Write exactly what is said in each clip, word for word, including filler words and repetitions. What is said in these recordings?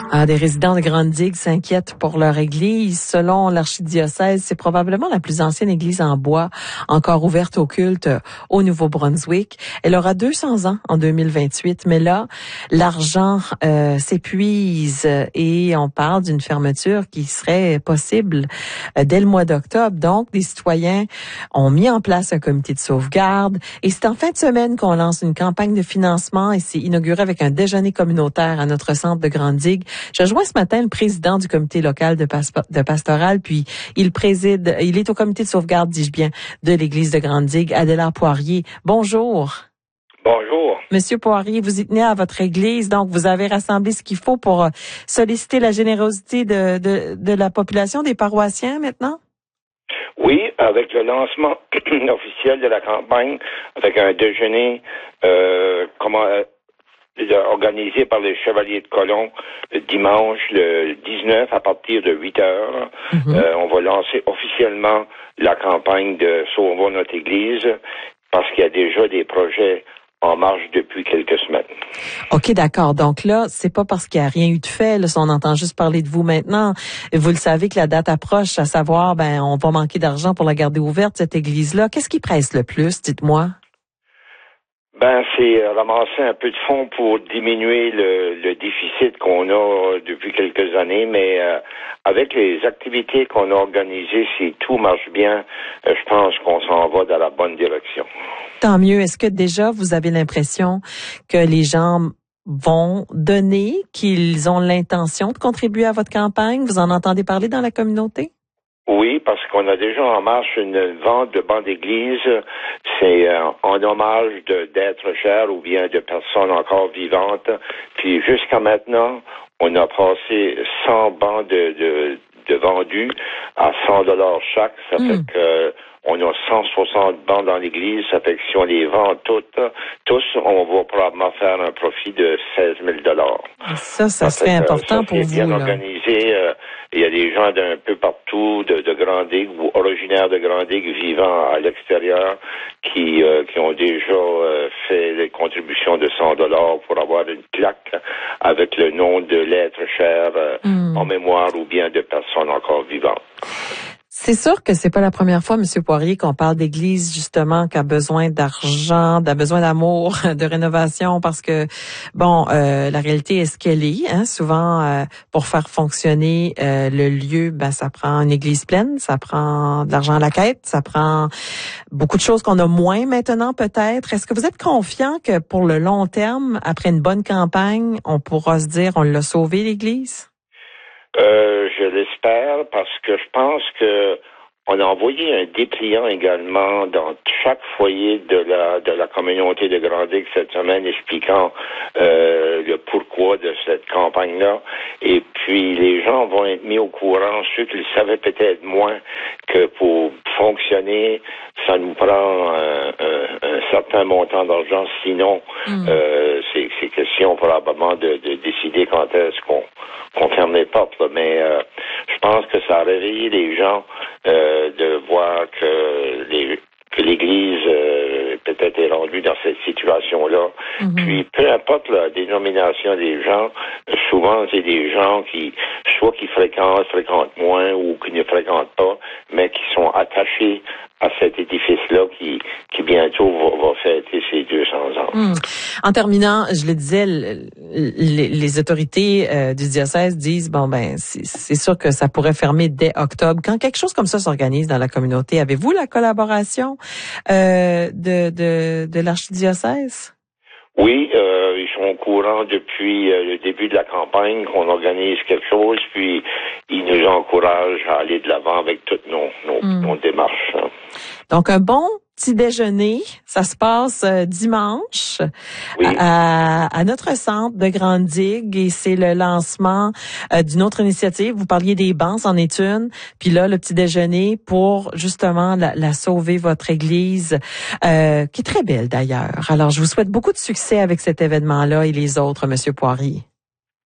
Ah, des résidents de Grande-Digue s'inquiètent pour leur église. Selon l'archidiocèse, c'est probablement la plus ancienne église en bois encore ouverte au culte au Nouveau-Brunswick. Elle aura deux cents ans en deux mille vingt-huit, mais là, l'argent euh, s'épuise et on parle d'une fermeture qui serait possible euh, dès le mois d'octobre. Donc, les citoyens ont mis en place un comité de sauvegarde et c'est en fin de semaine qu'on lance une campagne de financement et c'est inauguré avec un déjeuner communautaire à notre centre de Grande-Digue. Je rejoins ce matin le président du comité local de, Paspo- de pastoral, puis il préside, il est au comité de sauvegarde, dis-je bien, de l'église de Grande-Digue, Adélard Poirier. Bonjour. Bonjour. Monsieur Poirier, vous y tenez à votre église, donc vous avez rassemblé ce qu'il faut pour solliciter la générosité de, de, de la population, des paroissiens maintenant? Oui, avec le lancement officiel de la campagne, avec un déjeuner euh, comment, euh, organisé par les Chevaliers de Colomb le dimanche le dix-neuf à partir de huit heures. Mm-hmm. Euh, on va lancer officiellement la campagne de Sauvons notre Église parce qu'il y a déjà des projets en marche depuis quelques semaines. OK, d'accord. Donc là, c'est pas parce qu'il n'y a rien eu de fait, là, si on entend juste parler de vous maintenant. Vous le savez que la date approche, à savoir, ben, on va manquer d'argent pour la garder ouverte, cette église-là. Qu'est-ce qui presse le plus, dites-moi? Ben, c'est ramasser un peu de fonds pour diminuer le, le déficit qu'on a depuis quelques années, mais euh, avec les activités qu'on a organisées, si tout marche bien, euh, je pense qu'on s'en va dans la bonne direction. Tant mieux. Est-ce que déjà vous avez l'impression que les gens vont donner, qu'ils ont l'intention de contribuer à votre campagne? Vous en entendez parler dans la communauté? Oui, parce qu'on a déjà en marche une vente de bancs d'église. C'est euh, en hommage de, d'êtres chers ou bien de personnes encore vivantes. Puis jusqu'à maintenant, on a passé cent bancs de, de, de vendus à cent dollars chaque. Ça mmh. fait que on a cent soixante bancs dans l'église. Ça fait que si on les vend toutes, tous, on va probablement faire un profit de seize mille dollars. Ça, ça, ça serait important ça, pour vous. C'est bien là. organisé. Euh, il y a des gens d'un peu partout de, de Grande-Digue ou originaires de Grande-Digue vivant à l'extérieur qui, euh, qui ont déjà euh, fait des contributions de cent dollars pour avoir une plaque avec le nom de l'être cher euh, mm. en mémoire ou bien de personnes encore vivantes. C'est sûr que c'est pas la première fois, Monsieur Poirier, qu'on parle d'église, justement, qui a besoin d'argent, a besoin d'amour, de rénovation, parce que, bon, euh, la réalité est ce qu'elle est. Hein? Souvent, euh, pour faire fonctionner euh, le lieu, ben ça prend une église pleine, ça prend de l'argent à la quête, ça prend beaucoup de choses qu'on a moins maintenant, peut-être. Est-ce que vous êtes confiant que pour le long terme, après une bonne campagne, on pourra se dire, on l'a sauvé, l'église? Euh, je l'espère parce que je pense que on a envoyé un dépliant également dans chaque foyer de la de la communauté de Grande-Digue cette semaine expliquant euh, le pourquoi de cette campagne-là. Et puis les gens vont être mis au courant, ceux qui le savaient peut-être moins, que pour fonctionner, ça nous prend un, un, un certain montant d'argent. Sinon, mmh. euh, c'est, c'est question probablement de, de décider quand est-ce qu'on qu'on ferme les portes. Là. Mais euh, je pense que ça a réveillé les gens euh, de voir que, les, que l'Église euh, peut-être est rendue dans cette situation-là. Mm-hmm. Puis, peu importe la dénomination des gens, souvent, c'est des gens qui, soit qui fréquentent, fréquentent moins ou qui ne fréquentent pas, mais qui sont attachés à cet édifice-là qui, qui bientôt va, va fêter ses deux cents ans. Mmh. En terminant, je le disais, les, les autorités euh, du diocèse disent, bon, ben, c'est, c'est sûr que ça pourrait fermer dès octobre. Quand quelque chose comme ça s'organise dans la communauté, avez-vous la collaboration euh, de, de, de l'archidiocèse? Oui, euh, ils sont au courant depuis euh, le début de la campagne qu'on organise quelque chose, puis ils nous encouragent à aller de l'avant avec toutes nos, nos, mmh. nos démarches. Hein. Donc, un bon petit déjeuner, ça se passe euh, dimanche oui. à, à notre centre de Grande-Digue et c'est le lancement euh, d'une autre initiative. Vous parliez des bancs, c'en est une. Puis là, le petit déjeuner pour justement la, la sauver, votre église, euh, qui est très belle d'ailleurs. Alors, je vous souhaite beaucoup de succès avec cet événement-là et les autres, Monsieur Poirier. C'est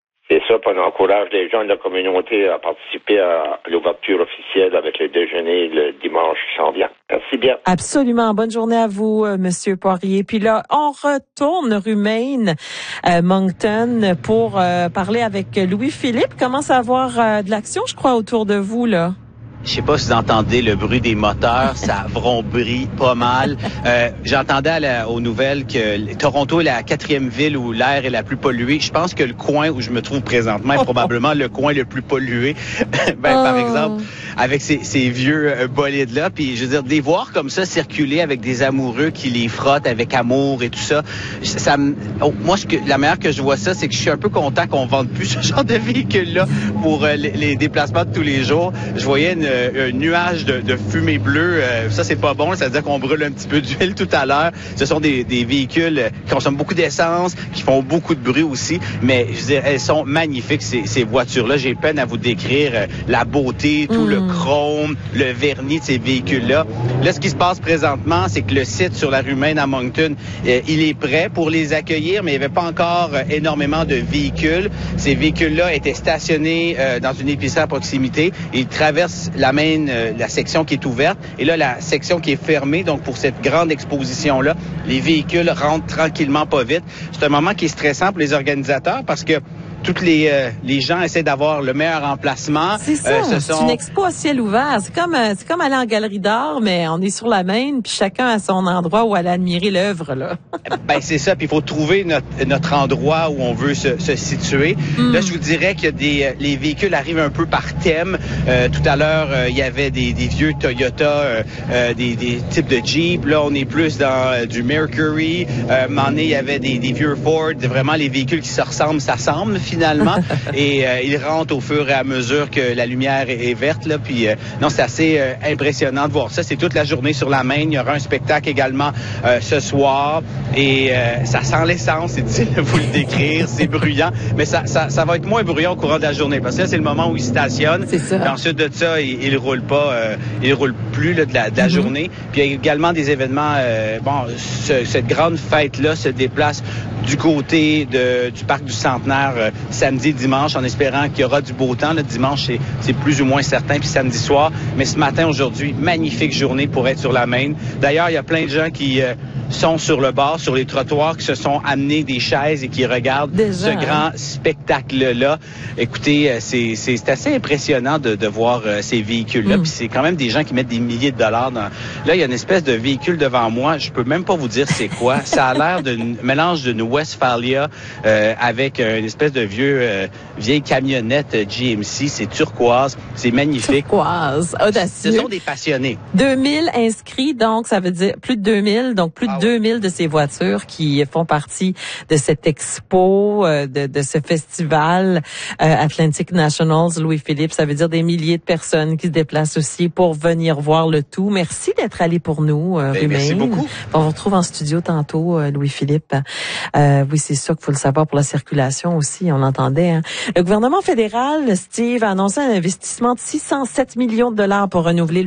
ça, puis on encourage les gens de la communauté à participer à l'ouverture officielle avec le déjeuner le dimanche qui s'en vient. Merci bien. Absolument. Bonne journée à vous, euh, Monsieur Poirier. Puis là, on retourne rue Maine, euh, Moncton, pour euh, parler avec Louis-Philippe. Commence à avoir euh, de l'action, je crois, autour de vous, là. Je sais pas si vous entendez le bruit des moteurs, ça vrombrit pas mal. Euh, j'entendais à la, aux nouvelles que Toronto est la quatrième ville où l'air est la plus polluée. Je pense que le coin où je me trouve présentement est probablement le coin le plus pollué. ben, oh. Par exemple, avec ces, ces vieux euh, bolides-là. Puis, je veux dire, des voir comme ça circuler avec des amoureux qui les frottent avec amour et tout ça, ça me... Oh, moi, ce que, la manière que je vois ça, c'est que je suis un peu content qu'on vende plus ce genre de véhicules-là pour euh, les, les déplacements de tous les jours. Je voyais une un nuage de, de fumée bleue. Euh, ça, c'est pas bon. Ça veut dire qu'on brûle un petit peu d'huile tout à l'heure. Ce sont des, des véhicules qui consomment beaucoup d'essence, qui font beaucoup de bruit aussi. Mais, je veux dire, elles sont magnifiques, ces, ces voitures-là. J'ai peine à vous décrire euh, la beauté, tout mmh. le chrome, le vernis de ces véhicules-là. Là, ce qui se passe présentement, c'est que le site sur la rue Maine à Moncton, euh, il est prêt pour les accueillir, mais il n'y avait pas encore euh, énormément de véhicules. Ces véhicules-là étaient stationnés euh, dans une épicerie à proximité. Ils traversent la Maine, euh, la section qui est ouverte, et là, la section qui est fermée. Donc, pour cette grande exposition-là, les véhicules rentrent tranquillement, pas vite. C'est un moment qui est stressant pour les organisateurs parce que toutes les euh, les gens essaient d'avoir le meilleur emplacement. C'est ça, euh, ce sont... c'est une expo à ciel ouvert. C'est comme euh, c'est comme aller en galerie d'art, mais on est sur la Maine, puis chacun a son endroit où aller admirer l'œuvre, là. ben c'est ça, puis il faut trouver notre notre endroit où on veut se, se situer. Mm. Là, je vous dirais que des les véhicules arrivent un peu par thème. Euh, tout à l'heure, euh, il y avait des, des vieux Toyota, euh, euh, des, des types de Jeep. Là, on est plus dans euh, du Mercury. Euh, à un moment donné, il y avait des, des vieux Ford. Vraiment, les véhicules qui se ressemblent, s'assemblent finalement, et euh, ils rentrent au fur et à mesure que la lumière est, est verte. Là, puis euh, non, c'est assez euh, impressionnant de voir ça. C'est toute la journée sur la Maine. Il y aura un spectacle également euh, ce soir, et euh, ça sent l'essence. C'est difficile de vous le décrire. C'est bruyant, mais ça, ça, ça va être moins bruyant au courant de la journée, parce que là, c'est le moment où ils stationnent. C'est ça. Et ensuite de ça, ils, ils roulent pas, euh, ils roulent plus là, de la, de la mm-hmm. journée. Puis il y a également des événements. Euh, bon, ce, cette grande fête-là se déplace du côté de, du parc du Centenaire euh, samedi et dimanche, en espérant qu'il y aura du beau temps. Le dimanche, c'est, c'est plus ou moins certain, puis samedi soir. Mais ce matin, aujourd'hui, magnifique journée pour être sur la Maine. D'ailleurs, il y a plein de gens qui euh, sont sur le bord, sur les trottoirs, qui se sont amenés des chaises et qui regardent Déjà, ce grand hein? spectacle-là. Écoutez, c'est, c'est, c'est assez impressionnant de, de voir euh, ces véhicules-là. Mm. Puis c'est quand même des gens qui mettent des milliers de dollars dans... Là, il y a une espèce de véhicule devant moi. Je peux même pas vous dire c'est quoi. Ça a l'air d'un mélange d'une Westphalia euh, avec une espèce de vieux euh, vieille camionnette G M C. C'est turquoise. C'est magnifique. Turquoise. Audacieux. Ce sont des passionnés. deux mille inscrits, donc ça veut dire plus de deux mille. Donc plus de ah ouais. deux mille de ces voitures qui font partie de cette expo, euh, de, de ce festival euh, Atlantic Nationals Louis-Philippe. Ça veut dire des milliers de personnes qui se déplacent aussi pour venir voir le tout. Merci d'être allé pour nous, euh, ben, merci beaucoup. On vous retrouve en studio tantôt, euh, Louis-Philippe. Euh, oui, c'est ça qu'il faut le savoir pour la circulation aussi. On l'entendait. Hein. Le gouvernement fédéral, Steve, a annoncé un investissement de six cent sept millions de dollars pour renouveler le